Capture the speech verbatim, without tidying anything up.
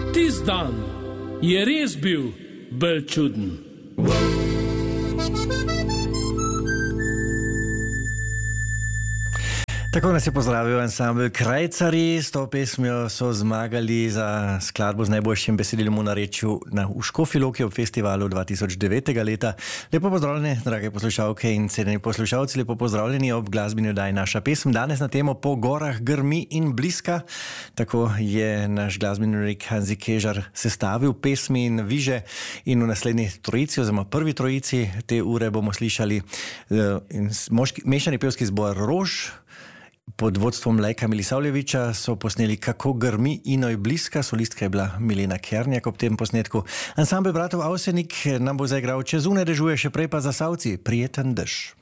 Tisti dan je res bil bolj čuden. Tako nas je pozdravil ansambel Krajcarji. S to pesmijo so zmagali za skladbo z najboljšim besedilom v narečju na v Škofji Loki ob festivalu dva tisoč devet leta. Lepo pozdravljeni, drage poslušalke in cenjeni poslušalci, lepo pozdravljeni ob glasbeni oddaji Naša pesem. Danes na temo Po gorah grmi in bliska. Tako je naš glasbeni urednik Hanzi Kežar sestavil pesmi in viže in v naslednji trojici, oziroma prvi trojici te ure bomo slišali uh, moški, mešani pevski zbor Rož. Pod vodstvom Lejka Milisavljeviča so posneli Kako grmi inoj bliska, solistka je bila Milena Kernjak ob tem posnetku. Ansambel bratov Avsenik nam bo zaigral Čez une dežuje, še prej pa Zasavci, Prijeten dež.